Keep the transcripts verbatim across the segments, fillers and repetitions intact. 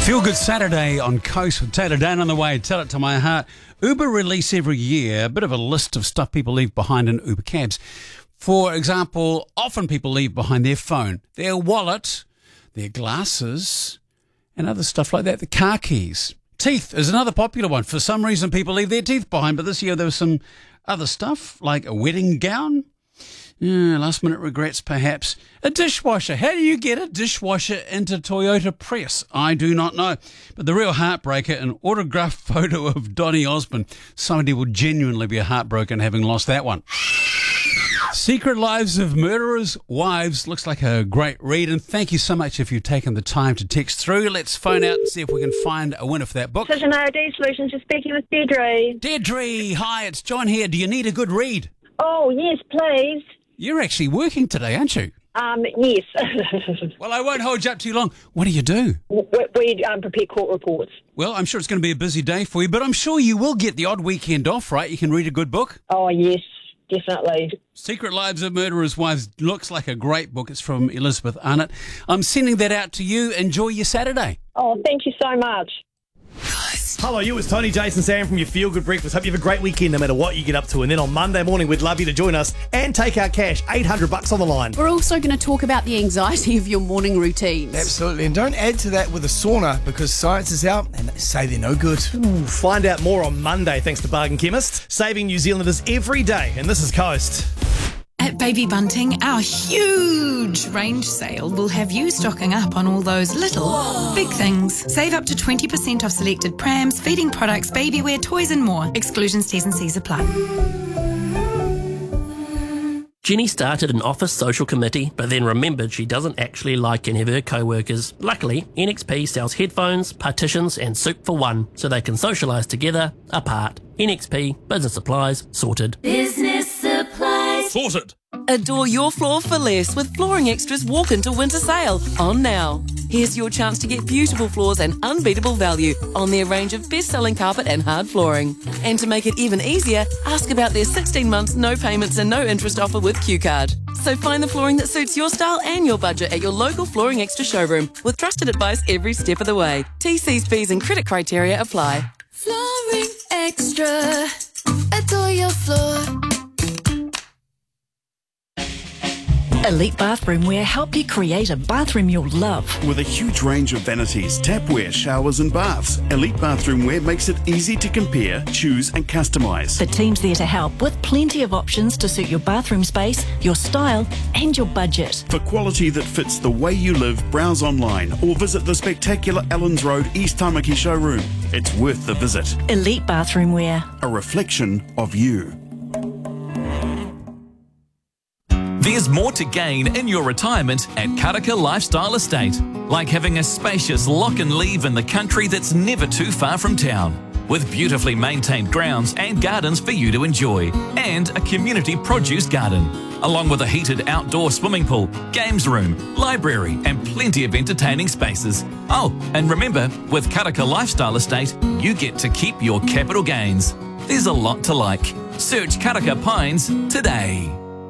Feel Good Saturday on Coast with Taylor Dane on the way. Tell it to my heart. Uber release every year a bit of a list of stuff people leave behind in Uber cabs. For example, often people leave behind their phone, their wallet, their glasses, and other stuff like that. The car keys. Teeth is another popular one. For some reason, people leave their teeth behind, but this year there was some other stuff, like a wedding gown. Yeah, last minute regrets, perhaps. A dishwasher. How do you get a dishwasher into Toyota Prius? I do not know. But the real heartbreaker, an autographed photo of Donny Osmond. Somebody will genuinely be heartbroken having lost that one. Secret Lives of Murderers' Wives looks like a great read, and thank you so much if you've taken the time to text through. Let's phone out and see if we can find a winner for that book. Precision A O D Solutions, you're speaking with Deirdre. Deirdre, hi, it's John here. Do you need a good read? Oh, yes, please. You're actually working today, aren't you? Um, yes. Well, I won't hold you up too long. What do you do? we we um, prepare court reports. Well, I'm sure it's going to be a busy day for you, but I'm sure you will get the odd weekend off, right? You can read a good book. Oh, yes, definitely. Secret Lives of Murderers' Wives looks like a great book. It's from Elizabeth Arnott. I'm sending that out to you. Enjoy your Saturday. Oh, thank you so much. Hello, you. It's Tony, Jason, Sam from your Feel Good Breakfast. Hope you have a great weekend no matter what you get up to. And then on Monday morning, we'd love you to join us and take our cash. eight hundred bucks on the line. We're also going to talk about the anxiety of your morning routines. Absolutely. And don't add to that with a sauna, because science is out and they say they're no good. Ooh, find out more on Monday thanks to Bargain Chemist, saving New Zealanders every day. And this is Coast. At Baby Bunting, our huge range sale will have you stocking up on all those little, Whoa. big things. Save up to twenty percent off selected prams, feeding products, baby wear, toys and more. Exclusions, T's and C's apply. Jenny started an office social committee, but then remembered she doesn't actually like any of her co-workers. Luckily, N X P sells headphones, partitions and soup for one, so they can socialise together, apart. N X P, business supplies, sorted. Business supplies. Sorted. Adore your floor for less with Flooring Extra's Walk Into Winter Sale on now. Here's your chance to get beautiful floors and unbeatable value on their range of best-selling carpet and hard flooring. And to make it even easier, ask about their sixteen months no payments and no interest offer with Q Card. So find the flooring that suits your style and your budget at your local Flooring Extra showroom with trusted advice every step of the way. T Cs, fees and credit criteria apply. Flooring Extra. Adore your floor. Elite Bathroom Wear help you create a bathroom you'll love. With a huge range of vanities, tapware, showers and baths, Elite Bathroom Wear makes it easy to compare, choose and customise. The team's there to help with plenty of options to suit your bathroom space, your style and your budget. For quality that fits the way you live, browse online or visit the spectacular Allens Road East Tamaki showroom. It's worth the visit. Elite Bathroom Wear. A reflection of you. There's more to gain in your retirement at Karaka Lifestyle Estate, like having a spacious lock and leave in the country that's never too far from town, with beautifully maintained grounds and gardens for you to enjoy, and a community produce garden, along with a heated outdoor swimming pool, games room, library and plenty of entertaining spaces. Oh, and remember, with Karaka Lifestyle Estate, you get to keep your capital gains. There's a lot to like. Search Karaka Pines today.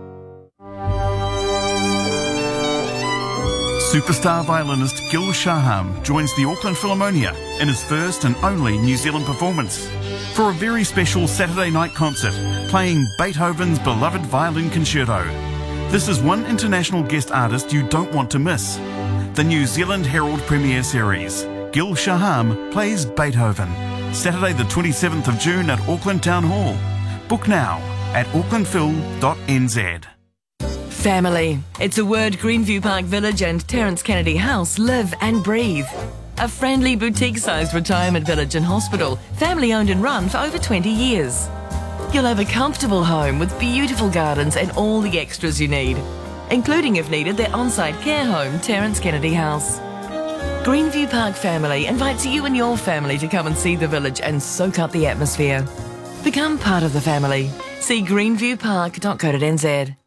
Superstar violinist Gil Shaham joins the Auckland Philharmonia in his first and only New Zealand performance for a very special Saturday night concert playing Beethoven's beloved violin concerto. This is one international guest artist you don't want to miss. The New Zealand Herald Premiere Series. Gil Shaham plays Beethoven. Saturday the twenty-seventh of June at Auckland Town Hall. Book now at auckland phil dot n z. Family. It's a word Greenview Park Village and Terence Kennedy House live and breathe. A friendly boutique-sized retirement village and hospital, family owned and run for over twenty years. You'll have a comfortable home with beautiful gardens and all the extras you need, including, if needed, their on-site care home, Terence Kennedy House. Greenview Park Family invites you and your family to come and see the village and soak up the atmosphere. Become part of the family. See greenview park dot co dot n z.